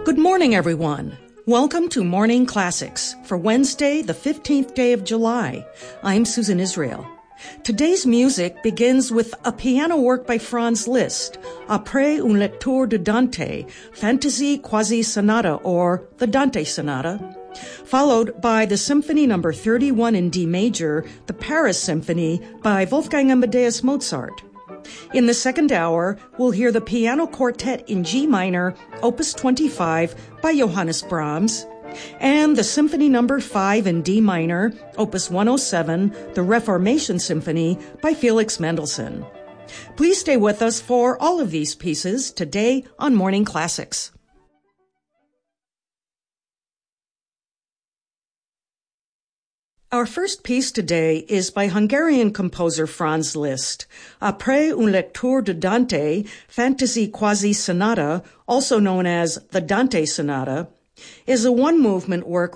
Good morning, everyone. Welcome to Morning Classics for Wednesday, the 15th day of July. I'm Susan Israel. Today's music begins with a piano work by Franz Liszt, Après une lecture de Dante, Fantasy Quasi Sonata, or the Dante Sonata, followed by the Symphony No. 31 in D major, the Paris Symphony by Wolfgang Amadeus Mozart. In the second hour, we'll hear the Piano Quartet in G minor, Opus 25 by Johannes Brahms, and the Symphony No. 5 in D minor, Opus 107, the Reformation Symphony by Felix Mendelssohn. Please stay with us for all of these pieces today on Morning Classics. Our first piece today is by Hungarian composer Franz Liszt. Après une lecture de Dante, Fantasy Quasi Sonata, also known as the Dante Sonata, is a one-movement work